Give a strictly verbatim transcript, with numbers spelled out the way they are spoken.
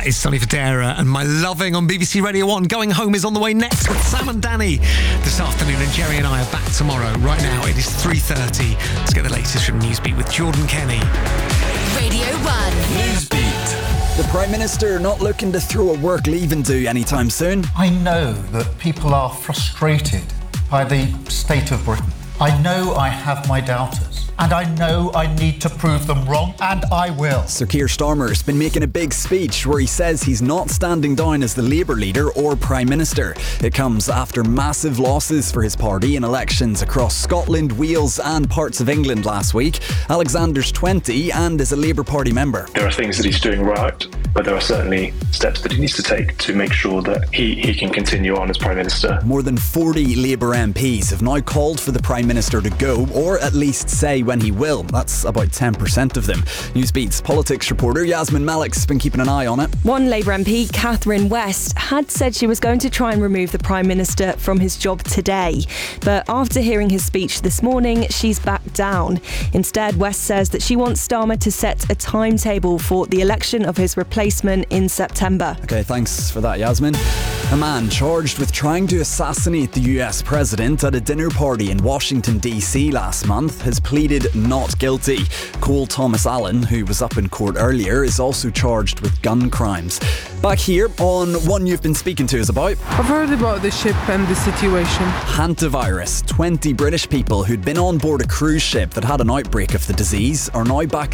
That is Sonny Fodera and My Loving on B B C Radio one. Going Home is on the way next with Sam and Danny this afternoon, and Jerry and I are back tomorrow. Right now it is three thirty. Let's get the latest from Newsbeat with Jordan Kenny. Radio one. Newsbeat. The Prime Minister not looking to throw a work leaving do anytime soon. I know that people are frustrated by the state of Britain. I know I have my doubters, and I know I need to prove them wrong, and I will. Sir Keir Starmer's been making a big speech where he says he's not standing down as the Labour leader or Prime Minister. It comes after massive losses for his party in elections across Scotland, Wales and parts of England last week. Alexander's twenty and is a Labour Party member. There are things that he's doing right, but there are certainly steps that he needs to take to make sure that he, he can continue on as Prime Minister. More than forty Labour M Ps have now called for the Prime Minister to go, or at least say when he will. That's about ten percent of them. Newsbeat's politics reporter Yasmin Malik's been keeping an eye on it. One Labour M P, Catherine West, had said she was going to try and remove the Prime Minister from his job today. But after hearing his speech this morning, she's backed down. Instead, West says that she wants Starmer to set a timetable for the election of his replacement in September. Okay, thanks for that, Yasmin. A man charged with trying to assassinate the U S president at a dinner party in Washington, D C last month has pleaded not guilty. Cole Thomas Allen, who was up in court earlier, is also charged with gun crimes. Back here on one you've been speaking to is about... I've heard about the ship and the situation. Hantavirus. twenty British people who'd been on board a cruise ship that had an outbreak of the disease are now back in